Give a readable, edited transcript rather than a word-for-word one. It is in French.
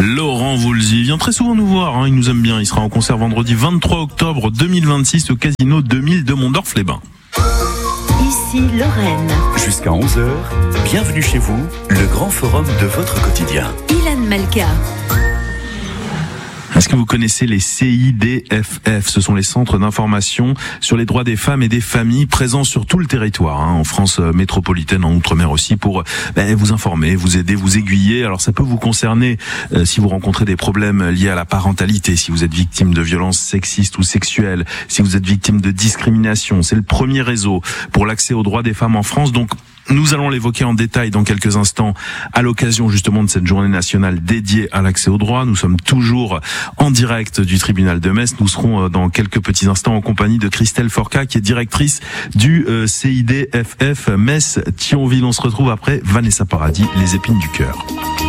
Laurent Voulzy vient très souvent nous voir, il nous aime bien. Il sera en concert vendredi 23 octobre 2026 au Casino 2000 de Mondorf-les-Bains. Ici Lorraine. Jusqu'à 11h, bienvenue chez vous, le grand forum de votre quotidien. Ilan Malka. Est-ce que vous connaissez les CIDFF? Ce sont les centres d'information sur les droits des femmes et des familles présents sur tout le territoire, en France métropolitaine, en Outre-mer aussi, pour vous informer, vous aider, vous aiguiller. Alors ça peut vous concerner si vous rencontrez des problèmes liés à la parentalité, si vous êtes victime de violences sexistes ou sexuelles, si vous êtes victime de discrimination. C'est le premier réseau pour l'accès aux droits des femmes en France. Donc nous allons l'évoquer en détail dans quelques instants à l'occasion justement de cette journée nationale dédiée à l'accès aux droits. Nous sommes toujours en direct du tribunal de Metz. Nous serons dans quelques petits instants en compagnie de Christelle Forca qui est directrice du CIDFF Metz-Thionville. On se retrouve après Vanessa Paradis, Les épines du cœur.